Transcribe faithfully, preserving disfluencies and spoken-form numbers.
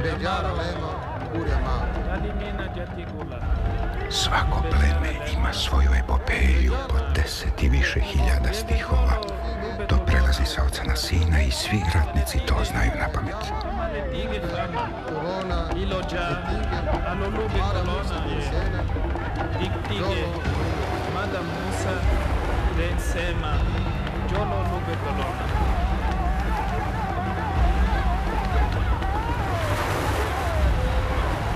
Svako pleme ima svoju epopeju po deset i više hiljada stihova. To prelazi sa oca na sina i svi ratnici to znaju na pamet. Madam Musa, Den Sema, Jolo Lube Tolona.